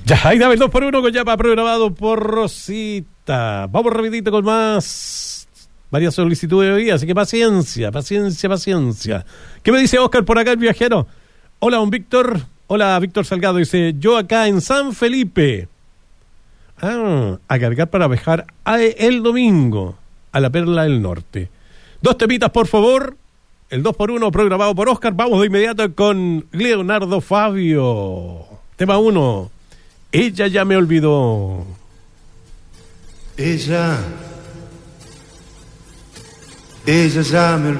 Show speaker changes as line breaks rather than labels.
Ya, ahí dame el 2x1 con Yapa programado por Rosita. Vamos rapidito con más. Varias solicitudes hoy, así que paciencia. ¿Qué me dice Oscar por acá, el viajero? Hola, don Víctor. Hola, Víctor Salgado. Dice, yo acá en San Felipe. A cargar para viajar el domingo a la Perla del Norte. 2 temitas, por favor. El 2x1 programado por Oscar. Vamos de inmediato con Leonardo Fabio. Tema 1. Ella ya me olvidó.
Ella ya me olvidó.